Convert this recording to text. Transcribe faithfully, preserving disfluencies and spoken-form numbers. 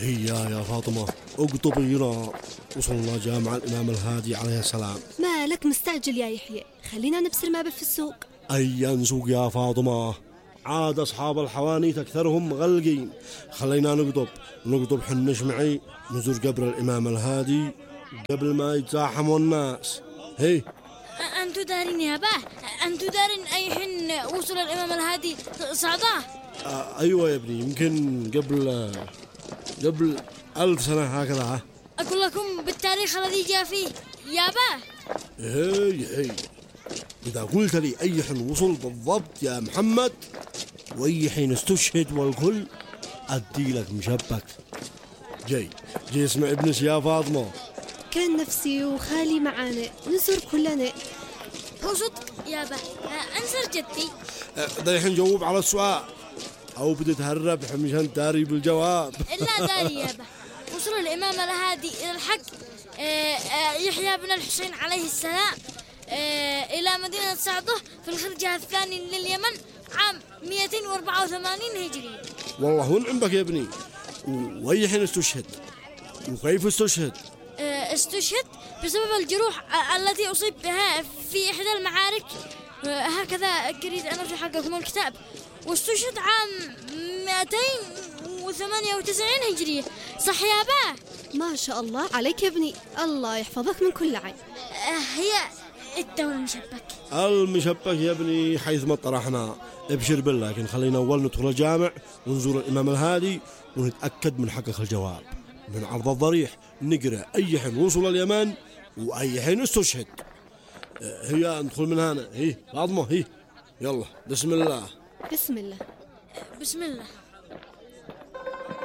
هيا يا فاطمة اقطبي لنا. وصلنا جامع الإمام الهادي عليه السلام. مالك مستعجل يا يحيى؟ خلينا نبصر ما في السوق. أي سوق يا فاطمة؟ عاد أصحاب الحوانيت أكثرهم مغلقين. خلينا نقطب نقطب حنش معي نزور قبر الإمام الهادي قبل ما يتزاحموا الناس. هي أنتو دارين يا باه؟ أنتو دارين أي حين وصل الإمام الهادي صعداه؟ آه أيوة يا ابني، يمكن قبل قبل ألف سنة هكذا. أقول لكم بالتاريخ الذي جاء فيه يا باه. هي هي إذا قلت لي أي حين وصل بالضبط يا محمد وأي حين استشهد والكل أدي لك مشبك. جاي جاي اسمع ابنس يا فاطمة. كان نفسي وخالي معانا نزور كلنا. هو صدق يا باه؟ أنصر جدي. دايحين جاوب على السؤال أو بدي تهرب مشان داري بالجواب؟ لا داري يا باه. وصل الإمام الهادي إلى الحق يحيى بن الحسين عليه السلام إلى مدينة صعده في الخرجة الثاني لليمن عام مئتين وأربعة وثمانين هجري. والله ونعم بك يا ابني. وأي حين استشهد وكيف استشهد؟ استشهد بسبب الجروح التي أصيب بها في إحدى المعارك. هكذا أريد أن أفتح حقكم الكتاب. واستشهد عام مئتين وثمانية وتسعين هجرية. صح يا باه؟ ما شاء الله عليك يا ابني، الله يحفظك من كل عين. هي الدولة المشبك. المشبك يا ابني حيث ما طرحنا. ابشر بالله، لكن خلينا أول ندخل الجامع ونزور الإمام الهادي ونتأكد من حقك الجواب. من عرض الضريح نقرأ أي حين وصل اليمن وأي حين استشهد. هي ندخل من هنا. هي فاطمة هي يلا بسم الله. بسم الله. بسم الله.